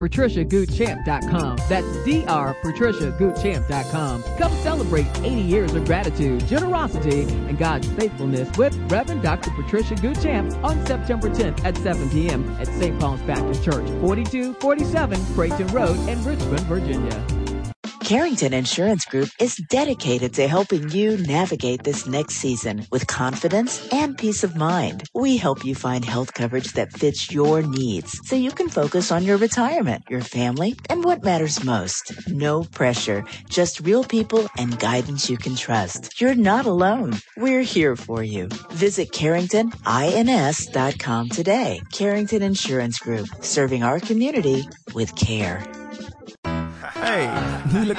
DrPatriciaGoodChamp.com. That's DrPatriciaGoodChamp.com. Come celebrate 80 years of gratitude, generosity, and God's faithfulness with Reverend Dr. Patricia Goodchamp on September 10th at 7 p.m. at St. Paul's Baptist Church, 4247 Creighton Road in Richmond, Virginia. Carrington Insurance Group is dedicated to helping you navigate this next season with confidence and peace of mind. We help you find health coverage that fits your needs so you can focus on your retirement, your family, and what matters most. No pressure, just real people and guidance you can trust. You're not alone. We're here for you. Visit CarringtonINS.com today. Carrington Insurance Group, serving our community with care. Hey, nu